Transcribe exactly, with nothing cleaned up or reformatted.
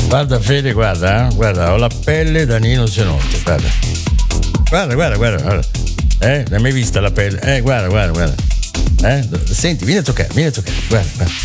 Guarda Fede, guarda, eh? Guarda, ho la pelle da Nino Cenotte, guarda. Guarda, guarda, guarda, guarda. Eh, l'hai mai vista la pelle? Eh, guarda, guarda, guarda. Eh? Senti, vieni a toccare, vieni a toccare, guarda, guarda.